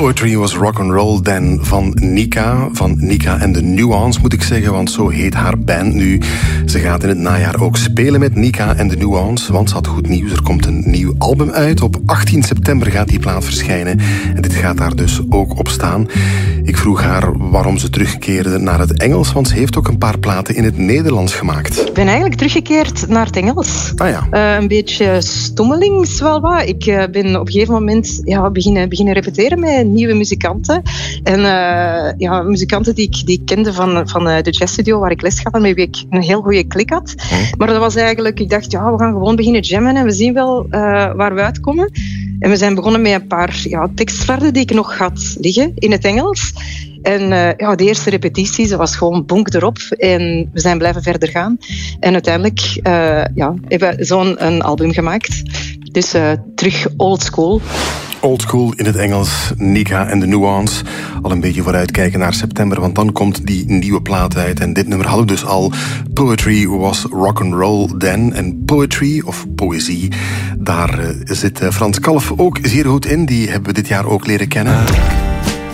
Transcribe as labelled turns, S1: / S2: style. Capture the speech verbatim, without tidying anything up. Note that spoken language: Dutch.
S1: Poetry was rock and roll then van Nika. Van Nika en de Nuance moet ik zeggen, want zo heet haar band nu. Ze gaat in het najaar ook spelen met Nika en de Nuance, want ze had goed nieuws. Er komt een nieuw album uit. Op achttien september gaat die plaat verschijnen. En dit gaat daar dus ook op staan. Ik vroeg haar waarom ze terugkeerde naar het Engels, want ze heeft ook een paar platen in het Nederlands gemaakt.
S2: Ik ben eigenlijk teruggekeerd naar het Engels.
S1: Ah ja.
S2: Uh, een beetje stommelings wel wat. Ik uh, ben op een gegeven moment ja, beginnen, beginnen repeteren met nieuwe muzikanten. En uh, ja, muzikanten die ik, die ik kende van, van uh, de jazzstudio waar ik les gaf, met wie ik een heel goede klik had. Hm. Maar dat was eigenlijk, ik dacht, ja, we gaan gewoon beginnen jammen en we zien wel uh, waar we uitkomen. En we zijn begonnen met een paar ja, tekstflarden die ik nog had liggen in het Engels. En uh, ja, de eerste repetitie, ze was gewoon bonk erop. En we zijn blijven verder gaan. En uiteindelijk uh, ja, hebben we zo'n een album gemaakt. Dus uh, terug old school.
S1: Old school in het Engels, Nika en de Nuance. Al een beetje vooruitkijken naar september, want dan komt die nieuwe plaat uit. En dit nummer hadden we dus al. Poetry was rock and roll then. En poetry, of poëzie, daar uh, zit uh, Frans Kalf ook zeer goed in. Die hebben we dit jaar ook leren kennen.